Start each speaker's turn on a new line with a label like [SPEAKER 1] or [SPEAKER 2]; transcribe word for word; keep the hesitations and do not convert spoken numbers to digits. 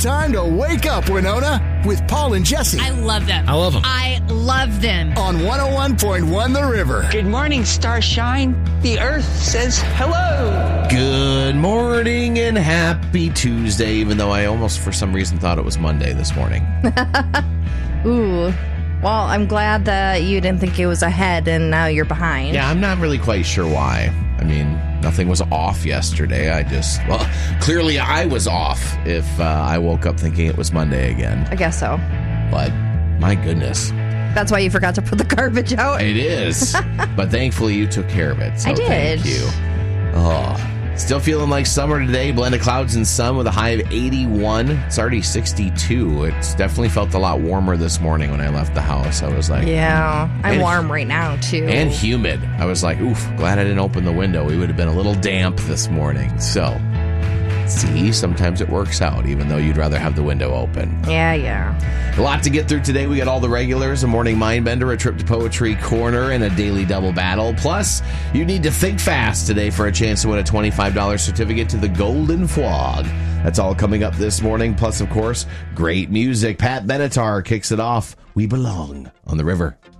[SPEAKER 1] time to wake up, Winona, with Paul and Jesse.
[SPEAKER 2] I love them.
[SPEAKER 3] I love them.
[SPEAKER 2] I love them.
[SPEAKER 1] On one oh one point one The River.
[SPEAKER 4] Good morning, Starshine. The Earth says hello.
[SPEAKER 3] Good morning and happy Tuesday, even though I almost for some reason thought it was Monday this morning.
[SPEAKER 5] Ooh. Well, I'm glad that you didn't think it was ahead and now you're behind.
[SPEAKER 3] Yeah, I'm not really quite sure why. I mean, nothing was off yesterday. I just, well, clearly I was off if uh, I woke up thinking it was Monday again.
[SPEAKER 5] I guess so.
[SPEAKER 3] But my goodness.
[SPEAKER 5] That's why you forgot to put the garbage out.
[SPEAKER 3] It is. But thankfully you took care of it. So
[SPEAKER 5] I did.
[SPEAKER 3] Thank you. Oh, still feeling like summer today. Blend of clouds and sun with a high of eighty-one. It's already sixty-two. It's definitely felt a lot warmer this morning when I left the house. I was like,
[SPEAKER 5] yeah, I'm
[SPEAKER 3] and,
[SPEAKER 5] warm right now, too.
[SPEAKER 3] And humid. I was like, oof, glad I didn't open the window. We would have been a little damp this morning. So, see, sometimes it works out, even though you'd rather have the window open.
[SPEAKER 5] Yeah, yeah.
[SPEAKER 3] A lot to get through today. We got all the regulars, a morning mind bender, a trip to Poetry Corner, and a daily double battle. Plus, you need to think fast today for a chance to win a twenty-five dollars certificate to the Golden Flog. That's all coming up this morning. Plus, of course, great music. Pat Benatar kicks it off. We Belong on the River.